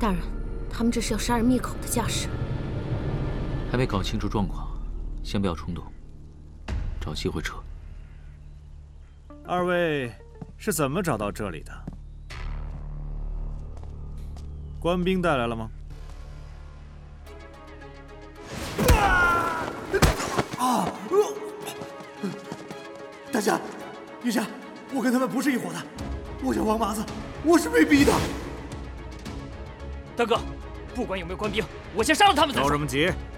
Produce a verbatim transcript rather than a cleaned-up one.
大人，他们这是要杀人灭口的架势。 还没搞清楚状况，先不要冲动，找机会撤。 二位是怎么找到这里的？官兵带来了吗？ 啊！大侠，月下，我跟他们不是一伙的，我叫王麻子，我是被逼的。 大哥，不管有没有官兵，我先杀了他们再说。 着什么急？